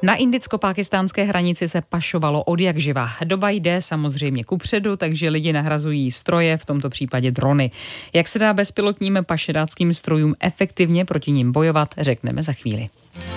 Na indicko-pákistánské hranici se pašovalo odjakživa. Doba jde samozřejmě kupředu, takže lidi nahrazují stroje, v tomto případě drony. Jak se dá bezpilotním pašeráckým strojům efektivně proti nim bojovat, řekneme za chvíli.